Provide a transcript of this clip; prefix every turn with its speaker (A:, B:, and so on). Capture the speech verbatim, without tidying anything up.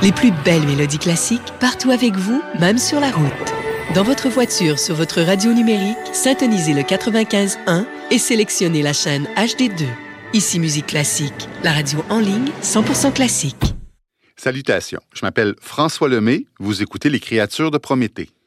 A: Les plus belles mélodies classiques, partout avec vous, même sur la route. Dans votre voiture, sur votre radio numérique, syntonisez le quatre-vingt-quinze un et sélectionnez la chaîne H D deux. Ici Musique Classique, la radio en ligne cent pour cent classique.
B: Salutations, je m'appelle François Lemay, vous écoutez Les Créatures de Prométhée.